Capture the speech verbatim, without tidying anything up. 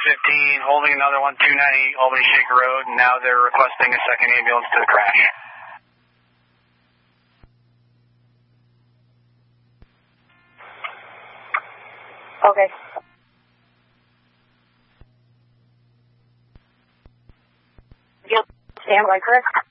fifteen, holding another one, two ninety Albany Shaker Road, and now they're requesting a second ambulance to the crash. Okay. Stand by, correct?